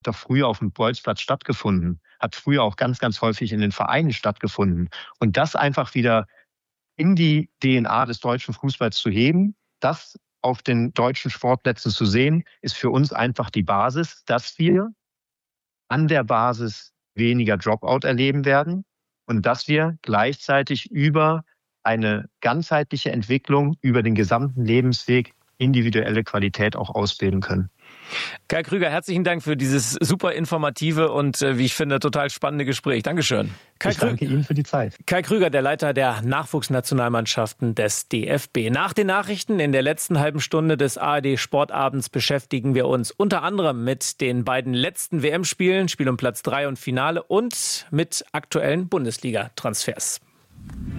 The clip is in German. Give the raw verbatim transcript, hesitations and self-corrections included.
doch früher auf dem Bolzplatz stattgefunden, hat früher auch ganz, ganz häufig in den Vereinen stattgefunden. Und das einfach wieder in die D N A des deutschen Fußballs zu heben, das auf den deutschen Sportplätzen zu sehen, ist für uns einfach die Basis, dass wir an der Basis weniger Dropout erleben werden und dass wir gleichzeitig über eine ganzheitliche Entwicklung, über den gesamten Lebensweg individuelle Qualität auch ausbilden können. Kai Krüger, herzlichen Dank für dieses super informative und, wie ich finde, total spannende Gespräch. Dankeschön. Kai ich danke Ihnen für die Zeit. Kai Krüger, der Leiter der Nachwuchsnationalmannschaften des D F B. Nach den Nachrichten in der letzten halben Stunde des A R D Sportabends beschäftigen wir uns unter anderem mit den beiden letzten W M-Spielen, Spiel um Platz drei und Finale, und mit aktuellen Bundesliga-Transfers.